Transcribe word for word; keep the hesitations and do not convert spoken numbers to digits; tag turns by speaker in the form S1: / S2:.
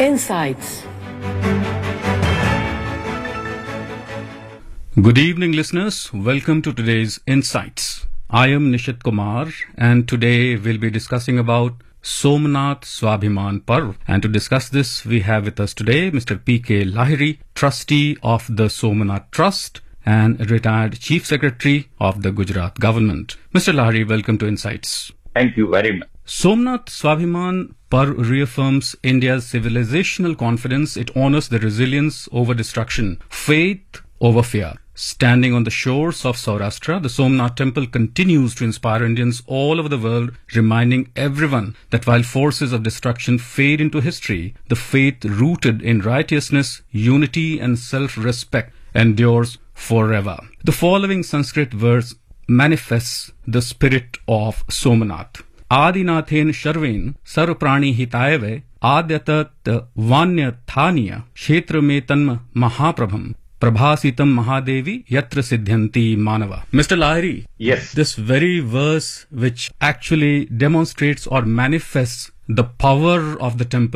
S1: Insights.
S2: Good evening, listeners. Welcome to today's Insights. I am Nishit Kumar, and today we'll be discussing about Somnath Swabhiman Parv. And to discuss this, we have with us today Mister P K Lahiri, trustee of the Somnath Trust and retired Chief Secretary of the Gujarat government. Mister Lahiri, welcome to Insights.
S3: Thank you very much.
S2: Somnath Swabhiman Parv reaffirms India's civilizational confidence. It honors the resilience over destruction, faith over fear. Standing on the shores of Saurashtra, the Somnath Temple continues to inspire Indians all over the world, reminding everyone that while forces of destruction fade into history, the faith rooted in righteousness, unity and self-respect endures forever. The following Sanskrit verse manifests the spirit of Somnath. Adinathen Sharven Sarvprani Hitayave Adyatat Vanya Thanya Kshetra Me Tanma Mahaprabham Prabhasitam Mahadevi Yatra Siddhyanti Manava. Mister Lahiri,
S3: Yes.
S2: this very verse which actually demonstrates or manifests the power of the temple